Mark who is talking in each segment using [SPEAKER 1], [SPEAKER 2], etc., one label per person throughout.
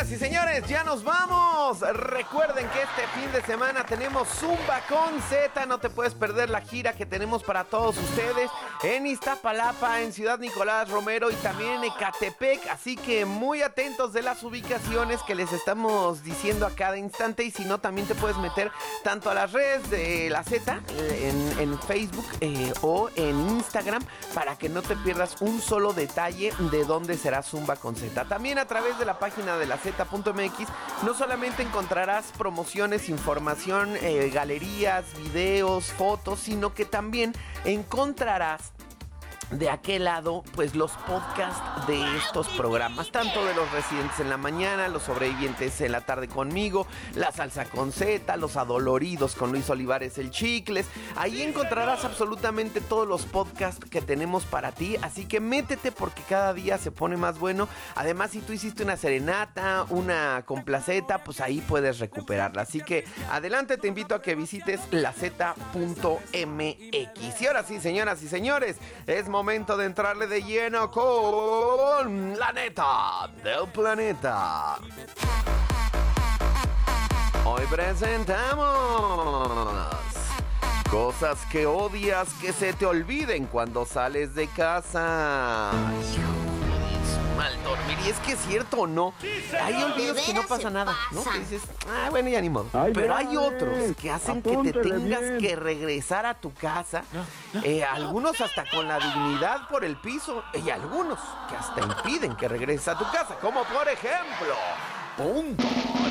[SPEAKER 1] Señoras y señores, ya nos vamos. Recuerden que este fin de semana tenemos Zumba con Z. No te puedes perder la gira que tenemos para todos ustedes en Iztapalapa, en Ciudad Nicolás Romero y también en Ecatepec. Así que muy atentos de las ubicaciones que les estamos diciendo a cada instante. Y si no, también te puedes meter tanto a las redes de la Z en Facebook o en Instagram para que no te pierdas un solo detalle de dónde será Zumba con Z. También a través de la página de la Z.mx no solamente encontrarás promociones, información, galerías, videos, fotos, sino que también encontrarás de aquel lado, pues los podcasts de estos programas, tanto de los residentes en la mañana, los sobrevivientes en la tarde conmigo, la salsa con Z, los adoloridos con Luis Olivares el Chicles. Ahí encontrarás absolutamente todos los podcasts que tenemos para ti, así que métete porque cada día se pone más bueno. Además, si tú hiciste una serenata, una complaceta, pues ahí puedes recuperarla. Así que adelante, te invito a que visites la Z.mx. Y ahora sí, señoras y señores, es momento de entrarle de lleno con la neta del planeta. Hoy presentamos cosas que odias que se te olviden cuando sales de casa. Mal dormir, y es que es cierto o no, hay olvidos que no pasa nada, ¿no? Que dices, bueno, ya ni modo. Pero hay otros que hacen que te tengas que regresar a tu casa, algunos hasta con la dignidad por el piso, y algunos que hasta impiden que regreses a tu casa, como por ejemplo, punto.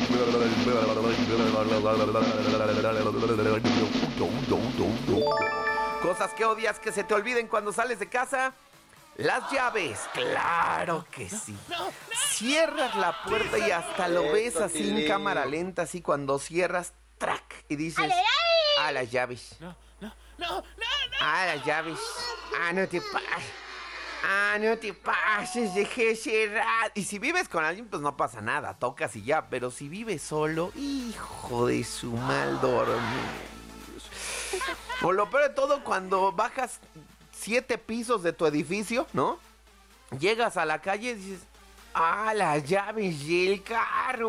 [SPEAKER 1] Cosas que odias que se te olviden cuando sales de casa. Las llaves, claro que sí. Cierras la puerta y hasta lo ves así en cámara lenta, así cuando cierras, ¡trac! Y dices, las llaves. No. Las llaves. No te pases, dejé cerrar. Y si vives con alguien, pues no pasa nada, tocas y ya. Pero si vives solo, hijo de su mal dormir. Por lo peor de todo, cuando bajas 7 pisos de tu edificio, ¿no? Llegas a la calle y dices, las llaves y el carro,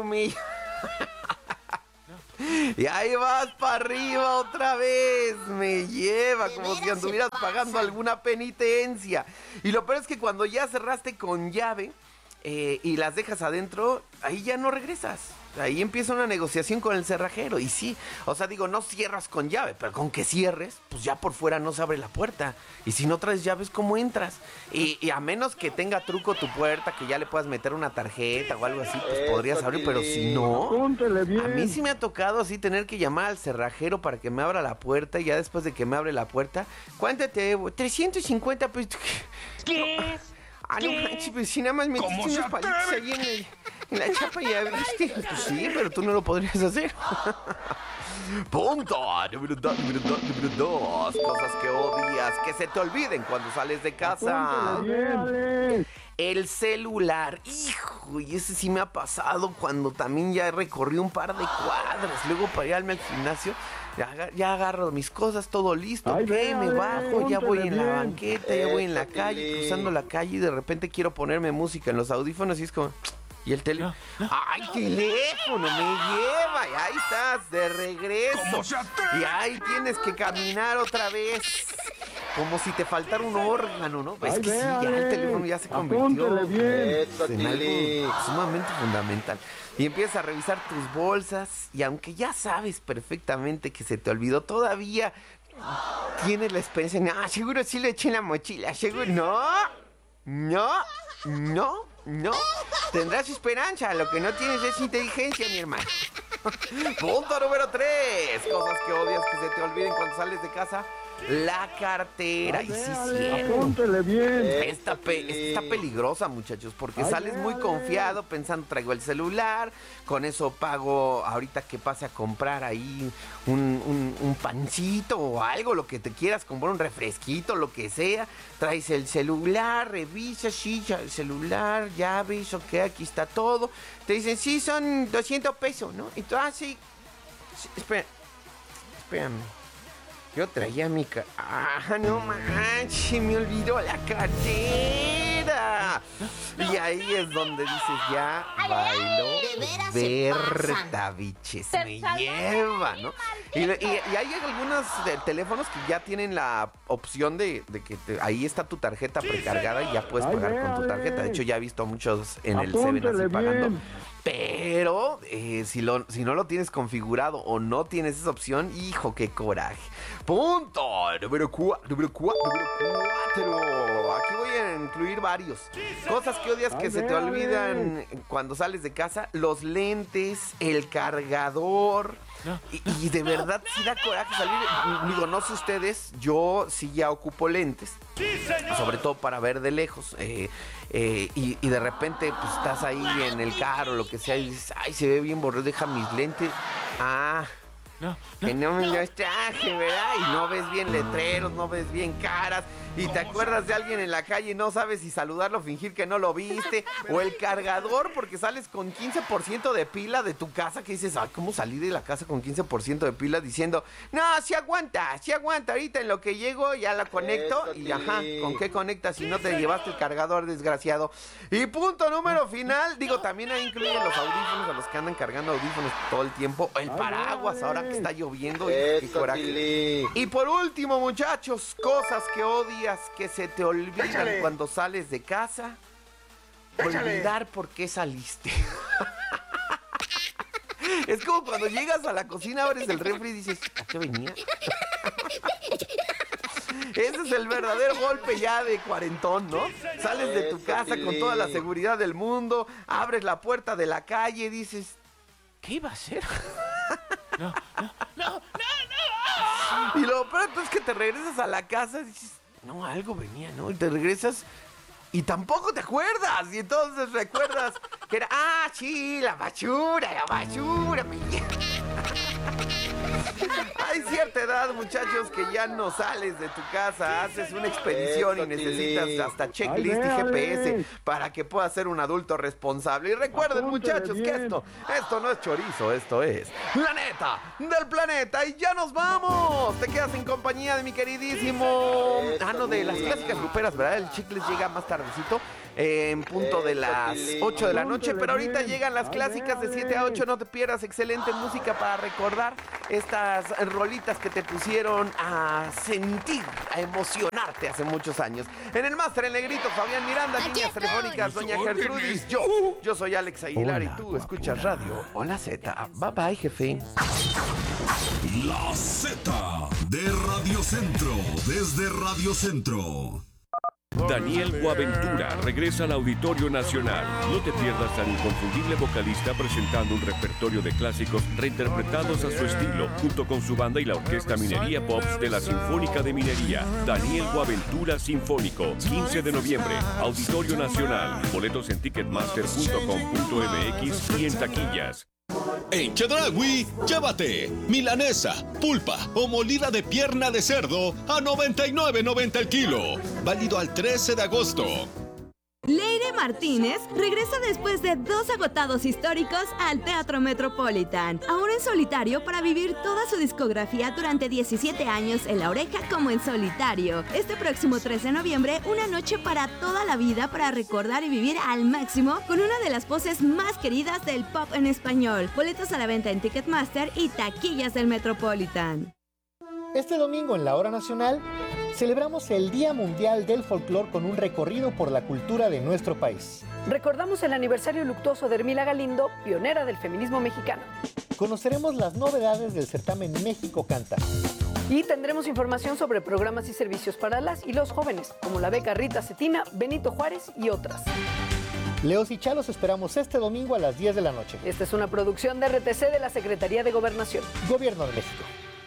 [SPEAKER 1] y ahí vas para arriba otra vez, me lleva como si anduvieras pagando alguna penitencia. Y lo peor es que cuando ya cerraste con llave y las dejas adentro, ahí ya no regresas. Ahí empieza una negociación con el cerrajero. Y sí, o sea, digo, no cierras con llave, pero con que cierres, pues ya por fuera no se abre la puerta. Y si no traes llaves, ¿cómo entras? Y a menos que tenga truco tu puerta, que ya le puedas meter una tarjeta o algo así, pues podrías abrir. Pero si no, a mí sí me ha tocado así tener que llamar al cerrajero para que me abra la puerta. Y ya después de que me abre la puerta, cuéntate, 350 pesos.
[SPEAKER 2] ¿Qué?
[SPEAKER 1] No manches, pues si nada más metiste unos palitos ahí en la chapa y abriste. Pues sí, pero tú no lo podrías hacer. Punto. Número 2. Cosas que odias que se te olviden cuando sales de casa. El celular. Hijo, y ese sí me ha pasado cuando también ya recorrí un par de cuadras. Luego para irme al gimnasio, ya agarro mis cosas, todo listo. Me bajo, ya voy en la banqueta, ya voy en la calle, cruzando la calle y de repente quiero ponerme música en los audífonos y es como... ¿Y el teléfono? ¡Ay, teléfono! Me lleva. Y ahí estás, de regreso. Y ahí tienes que caminar otra vez. Como si te faltara un órgano, ¿no? Es que sí, ya el teléfono ya se convirtió en algo sumamente fundamental. Y empiezas a revisar tus bolsas. Y aunque ya sabes perfectamente que se te olvidó, todavía tienes la experiencia. No, seguro sí lo eché en la mochila. Seguro. No. Tendrás esperanza. Lo que no tienes es inteligencia, mi hermano. Punto número 3. Cosas que odias que se te olviden cuando sales de casa. La cartera. Y sí,
[SPEAKER 3] apúntele bien.
[SPEAKER 1] Está peligrosa, muchachos, porque sales muy confiado pensando, traigo el celular, con eso pago ahorita que pase a comprar ahí un pancito o algo, lo que te quieras comprar, un refresquito, lo que sea. Traes el celular, revisas, sí, el celular, llaves, ok, aquí está todo. Te dicen, sí, son 200 pesos, ¿no? Y tú, sí, espérame. Yo traía mi no manches, me olvidó la cartera. Y ahí es donde dices, ya bailó Berta, biches, me lleva, ¿no? Y hay algunos teléfonos que ya tienen la opción de que ahí está tu tarjeta precargada y ya puedes pagar con tu tarjeta. De hecho, ya he visto muchos en el 7 así pagando. Pero si no lo tienes configurado o no tienes esa opción, hijo, qué coraje. Punto número 4. Aquí voy a incluir varios. Cosas que odias que se te olvidan cuando sales de casa. Los lentes, el cargador. Y de verdad sí da coraje salir. Digo, no sé ustedes, yo sí ya ocupo lentes. Sobre todo para ver de lejos. Y de repente pues estás ahí en el carro o lo que sea y dices, ay, se ve bien borroso, deja mis lentes. Que no me los traje, ¿verdad? Y no ves bien letreros, no ves bien caras. Y te acuerdas de alguien en la calle y no sabes si saludarlo o fingir que no lo viste. O el cargador porque sales con 15% de pila de tu casa, que dices, ay, ¿cómo salí de la casa con 15% de pila? Diciendo, no, sí aguanta, ahorita en lo que llego ya la conecto. Y ajá, ¿con qué conectas si no te llevaste el cargador, desgraciado? Y punto número final, digo, también ahí incluyen los audífonos, a los que andan cargando audífonos todo el tiempo. El paraguas ahora que está lloviendo. Qué coraje. Y por último, muchachos, cosas que odias que se te olvidan cuando sales de casa. Olvidar por qué saliste. Es como cuando llegas a la cocina, abres el refri y dices, ¿a qué venía? Ese es el verdadero golpe ya de cuarentón, ¿no? Sales de tu casa con toda la seguridad del mundo, abres la puerta de la calle y dices, ¿qué iba a hacer? No. Y lo peor es que te regresas a la casa y dices, no, algo venía, ¿no? Y te regresas y tampoco te acuerdas. Y entonces recuerdas que era, sí, la basura. Hay cierta edad, muchachos, que ya no sales de tu casa, haces una expedición y necesitas hasta checklist y GPS para que puedas ser un adulto responsable. Y recuerden, muchachos, que esto no es chorizo, esto es la neta del planeta. Y ya nos vamos. Te quedas en compañía de mi queridísimo... de las clásicas gruperas, ¿verdad? El chicles llega más tardecito. En punto de las 8 de la noche, pero ahorita llegan las clásicas de 7 a 8, no te pierdas, excelente música para recordar estas rolitas que te pusieron a sentir, a emocionarte hace muchos años. En el máster, el negrito, Fabián Miranda, líneas telefónicas, doña Gertrudis, yo soy Alex Aguilar. Hola, y tú escuchas Radio Hola Z. Bye bye, jefe.
[SPEAKER 2] La Z de Radio Centro, desde Radio Centro.
[SPEAKER 4] Daniel Boaventura regresa al Auditorio Nacional. No te pierdas al inconfundible vocalista presentando un repertorio de clásicos reinterpretados a su estilo, junto con su banda y la Orquesta Minería Pops de la Sinfónica de Minería. Daniel Boaventura Sinfónico, 15 de noviembre, Auditorio Nacional. Boletos en ticketmaster.com.mx y en taquillas.
[SPEAKER 5] En Chedraui, llévate milanesa, pulpa o molida de pierna de cerdo a $99.90 el kilo. Válido al 13 de agosto.
[SPEAKER 6] Leire Martínez regresa después de 2 agotados históricos al Teatro Metropolitan, ahora en solitario para vivir toda su discografía durante 17 años en La Oreja como en solitario. Este próximo 13 de noviembre, una noche para toda la vida para recordar y vivir al máximo con una de las voces más queridas del pop en español. Boletos a la venta en Ticketmaster y taquillas del Metropolitan.
[SPEAKER 7] Este domingo en la Hora Nacional celebramos el Día Mundial del Folclor con un recorrido por la cultura de nuestro país.
[SPEAKER 8] Recordamos el aniversario luctuoso de Hermila Galindo, pionera del feminismo mexicano.
[SPEAKER 7] Conoceremos las novedades del certamen México Canta.
[SPEAKER 8] Y tendremos información sobre programas y servicios para las y los jóvenes, como la beca Rita Cetina, Benito Juárez y otras.
[SPEAKER 7] Leos y Chalos esperamos este domingo a las 10 de la noche.
[SPEAKER 8] Esta es una producción de RTC de la Secretaría de Gobernación.
[SPEAKER 7] Gobierno de México.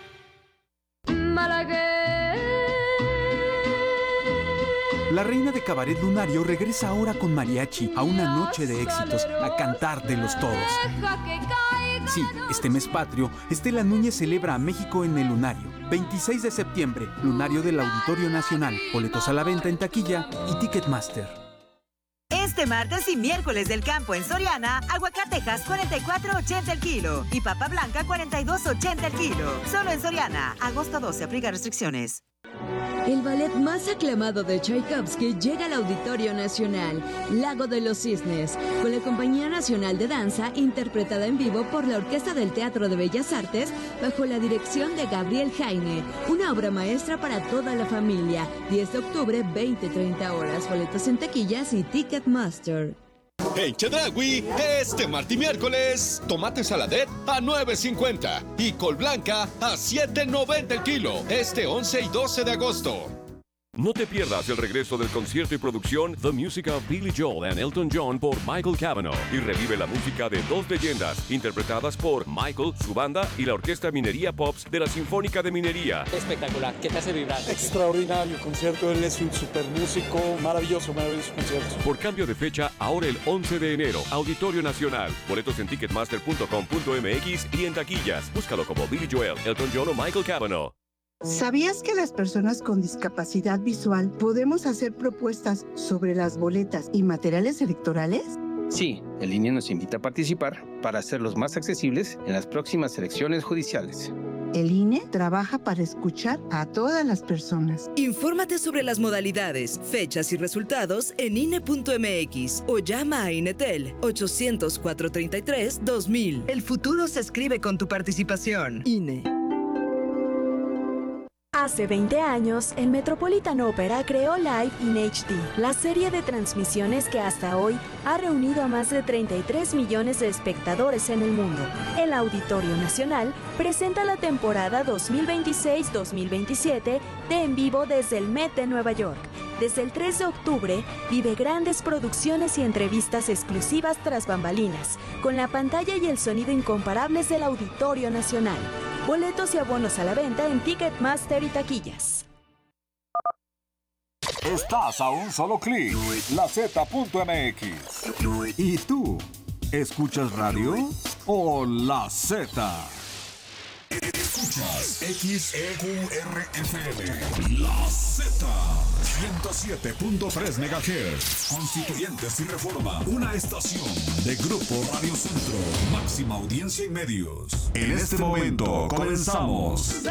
[SPEAKER 9] La reina de Cabaret Lunario regresa ahora con mariachi a una noche de éxitos, a cantártelos todos. Sí, este mes patrio, Estela Núñez celebra a México en el Lunario. 26 de septiembre, Lunario del Auditorio Nacional. Boletos a la venta en taquilla y Ticketmaster.
[SPEAKER 10] Este martes y miércoles del campo en Soriana, aguacatejas 44.80 el kilo y papa blanca 42.80 el kilo. Solo en Soriana. Agosto 12, aplica restricciones.
[SPEAKER 6] El ballet más aclamado de Tchaikovsky llega al Auditorio Nacional, Lago de los Cisnes, con la Compañía Nacional de Danza, interpretada en vivo por la Orquesta del Teatro de Bellas Artes, bajo la dirección de Gabriel Jaime. Una obra maestra para toda la familia. 10 de octubre, 20-30 horas. Boletos en taquillas y Ticketmaster.
[SPEAKER 5] En Chedraui, este martes y miércoles, tomate saladet a $9.50 y col blanca a $7.90 el kilo, este 11 y 12 de agosto.
[SPEAKER 4] No te pierdas el regreso del concierto y producción The Music of Billy Joel and Elton John por Michael Cavanaugh y revive la música de dos leyendas interpretadas por Michael, su banda y la Orquesta Minería Pops de la Sinfónica de Minería.
[SPEAKER 11] Espectacular, ¿qué te hace vibrar?
[SPEAKER 12] Extraordinario concierto, él es un super músico, maravilloso concierto.
[SPEAKER 4] Por cambio de fecha, ahora el 11 de enero, Auditorio Nacional. Boletos en ticketmaster.com.mx y en taquillas. Búscalo como Billy Joel, Elton John o Michael Cavanaugh.
[SPEAKER 13] ¿Sabías que las personas con discapacidad visual podemos hacer propuestas sobre las boletas y materiales electorales?
[SPEAKER 14] Sí, el INE nos invita a participar para hacerlos más accesibles en las próximas elecciones judiciales.
[SPEAKER 13] El INE trabaja para escuchar a todas las personas.
[SPEAKER 15] Infórmate sobre las modalidades, fechas y resultados en INE.mx o llama a INETEL 800-433-2000.
[SPEAKER 10] El futuro se escribe con tu participación.
[SPEAKER 15] INE.
[SPEAKER 16] Hace 20 años, el Metropolitan Opera creó Live in HD, la serie de transmisiones que hasta hoy ha reunido a más de 33 millones de espectadores en el mundo. El Auditorio Nacional presenta la temporada 2026-2027 de En Vivo desde el Met de Nueva York. Desde el 3 de octubre, vive grandes producciones y entrevistas exclusivas tras bambalinas, con la pantalla y el sonido incomparables del Auditorio Nacional. Boletos y abonos a la venta en Ticketmaster y taquillas.
[SPEAKER 17] Estás a un solo clic, LaZ.mx. ¿Y tú? ¿Escuchas radio o La Z?
[SPEAKER 2] Escuchas XEQRFM, La Z, 107.3 MHz, Constituyentes y Reforma, una estación de Grupo Radio Centro, máxima audiencia y medios. En este momento comenzamos.